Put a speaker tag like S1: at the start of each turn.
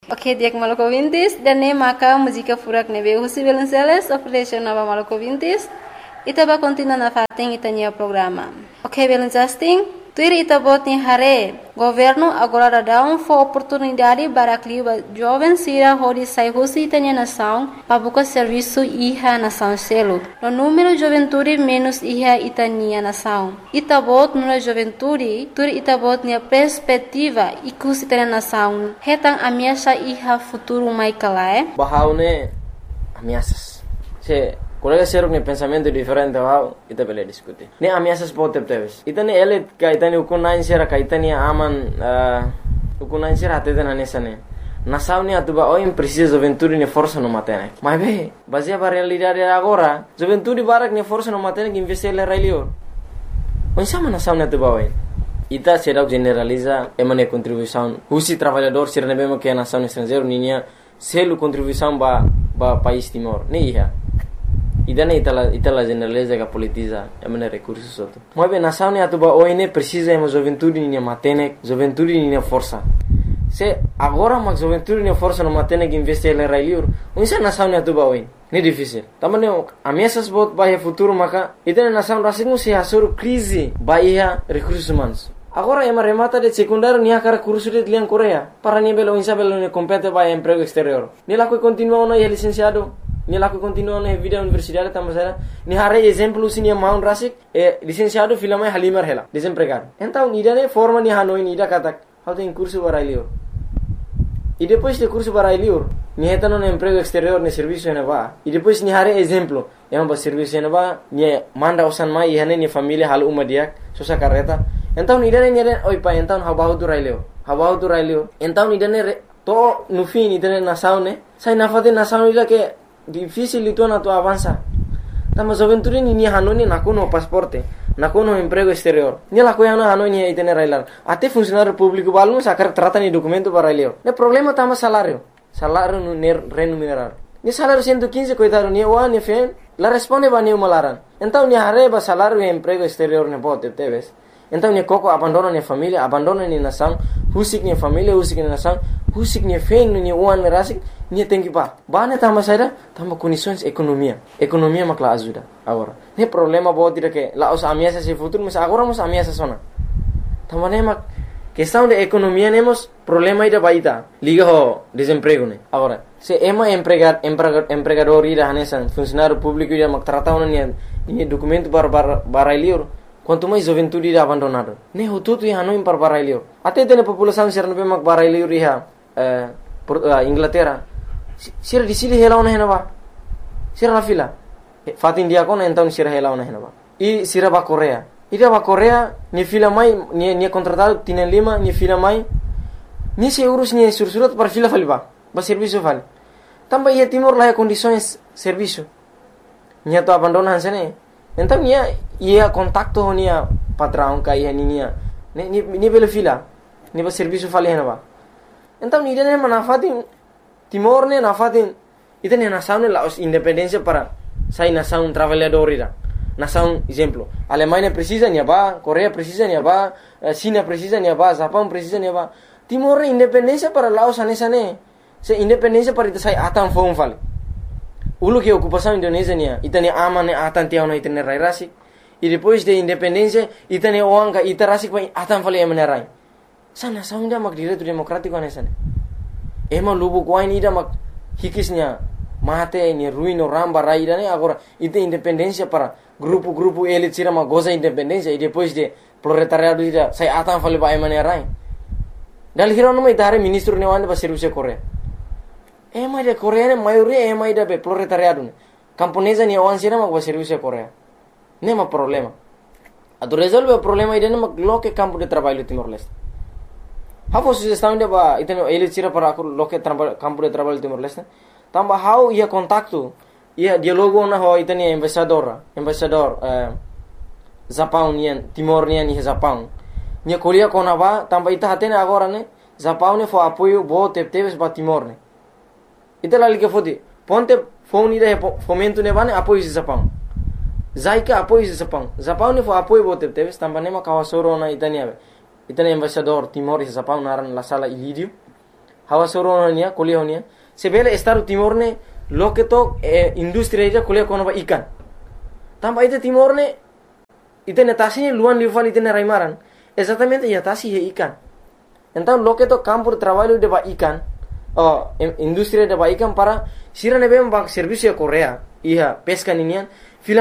S1: Ok, dia que maluco vintis, dan ne maka música furak nebe husi Belenceles, operation nova maluco vintis, itaba continua na fating itanya programa. Ok, Belencasting, tuir itabot ni hare, governo agora dá for oportunidade para clima jovem sira hodi sai husi itanya nação, para buscar serviço iha nação selo. No número juventude menos iha itanya nação. Itabot no juventude, tuir itabot ni perspectiva ikus itanya nação. Hetang ameaça iha futuro mai kalae.
S2: Bahaune ameaças. Se colega seruk ne pensamento diferente wow ita bele diskuti ne ameaças pode teves ita ne ele ka ita ne ukunain sera ka ita ne aman ukunain sera até na nessa ne na saune atuba o precisa juventude ne força no matene mas be baseia para realidade agora juventude barak ne força no matene que investir le railio onsama na saune atuba o ita será generaliza emane contribuição husi trabalhador sera ne bema que na saune estrangeiro ninia selo contribuição ba país Timor ne ia idane itala generaliza que politiza emane recursos outro mas bem nação ne atuba oine precisa ema juventude ne matene juventude ne força se agora mas juventude ne força no matene que investir le railiur unsa nação ne atuba oine ne difícil tamane ameaças bot bahia futuro maka idane nação rasingu se asur crise bahia recursos humanos agora ema remata de secundário nia cara curso de lian Coreia para ni belo insa belo ne compete bahia emprego exterior ni la que continua no licenciado ni la que continua na vida universidade tamasera ni hare exemplo sini maun rasik licenciado filama halimar hela desempregado então idane forma ni hanoi ni da katak how tem curso barailior e depois de curso barailior ni hetano no emprego exterior ne serviço ena va e depois ni hare exemplo ema ba serviço ena va ni manda osan mai hane ni família hal umadiak sosa carreta então idane ni oi pa então habahu tu railio então idane to no fim idane na saune sai na fate na saune ila que difícil itu na tu avança tama juventude ni hanoni na kono pasporte na kono emprego exterior ni la koya na hanoni itene railar até funcionário público balmo sacar trata ni documento para railio ne problema tama salário no remunerar ni salário 115 coitado ni wa ni fen la responde ba ni malaran então ni arreba salário e emprego exterior ne bote teves então ni koko abandona ni família abandona ni nação husik ni família husik ni nação husik ni fen ni wan rasik ni tengi ba bane tama saida tama condições economia makla ajuda agora ne problema bot dire que la os ameaças se futuro mas agora mos ameaças sona tama ne mak questão de economia nemos problema ida baita liga ho desemprego ne agora se ema empregador ida hanesan funcionário público ida mak trata ni documento para lior quanto mais juventude ida abandonado ne ho tudo ia no para barailio até tene população ser no mak barailio riha Inglaterra sira di sili hela ona henaba sira la fila fat India kon então sira hela ona henaba e sira ba Coreia ida ba Coreia ni fila mai ni contratado tiene lima ni fila mai ni se urus ni sursurat para fila faliba ba serviço vale tamba ia Timor la condições serviço ni to abandonan sene então ia contacto nia patrão ka ia ni bela fila ni ba serviço vale henaba então ni dene manafatin Timor ne nafatin itene nação ne la independência para sai nação trabalhador ira nação exemplo Alemanha precisa ni ba Coreia precisa ni ba China precisa ni ba Japão precisa ni ba Timor independência para Laos anesane se independência para ita sai atan fon fale ulu que ocupação Indonésia nia itane amane atan tiao na itane rai rasik e depois de independência itane oanga ita rasik pa atan fale emenerai sana saunda mak direito democrático anesane ema lubu kwain ida mak hikisnya mate ni ruino ramba raida ne agora ite independência para grupo elite sira mak goza independência e depois de proletariado ida sai atan fale ba emenerai dal hirono mai dare ministro ne wande ba serviço Coreia ema de Coreia ne maioria ema ida be proletariado ne camponesa ni awan sira mak ba serviço Coreia nema problema ado resolve o problema ida ne mak loke campo de trabalho Timor-Leste How sugestão de ba iteno ele tira para loke campo de trabalho Timor-Leste tamba how ia contacto ia dialogo na ho iteni embaixador Japão nian Timor nian ni Japão nia kolia kona ba tamba ita hatene agora ne Japão ne fo apoio bo teves ba Timor ne ita la liga fodi ponte phone ida fomento ne bane apoio Japão zaika apoio Japão ne fo apoio bo teves tamba ne ma kawasoro na itania itane embaixador Timor e Japão naran la sala Ilídio hawa soronia kuliahnya sebele Estado Timor-ne lo que to industria aja kuliah kono ba ikan tanpa itu Timor-ne itu netasinya luan liuvan itu neraimaran exactamente ya tasi he ikan então lo que to campo de trabalho de ba ikan industria de ba ikan para sira nebe bak servicio Korea iya pesca ninian